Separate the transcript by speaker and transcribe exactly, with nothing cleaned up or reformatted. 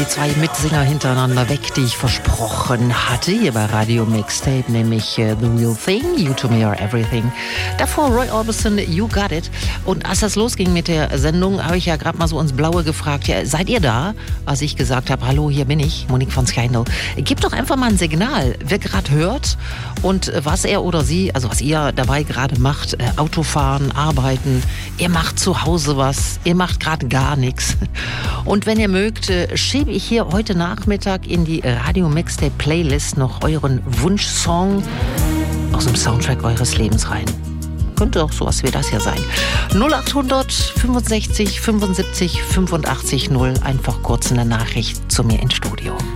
Speaker 1: Die zwei Mitsinger hintereinander weg, die ich versprochen hatte, hier bei Radio Mixtape, nämlich uh, The Real Thing, You To Me Are Everything. Davor Roy Orbison, You Got It. Und als das losging mit der Sendung, habe ich ja gerade mal so ins Blaue gefragt, ja, seid ihr da? Als ich gesagt habe, hallo, hier bin ich, Monique von Scandal. Gebt doch einfach mal ein Signal, wer gerade hört und was er oder sie, also was ihr dabei gerade macht, äh, Autofahren, arbeiten, ihr macht zu Hause was, ihr macht gerade gar nichts. Und wenn ihr mögt, äh, schiebe ich hier heute Nachmittag in die Radio Mixtape Playlist noch euren Wunschsong aus dem Soundtrack eures Lebens rein. Könnte auch sowas wie das hier sein. null achthundert fünfundsechzig fünfundsiebzig fünfundachtzig null. Einfach kurz eine Nachricht zu mir ins Studio.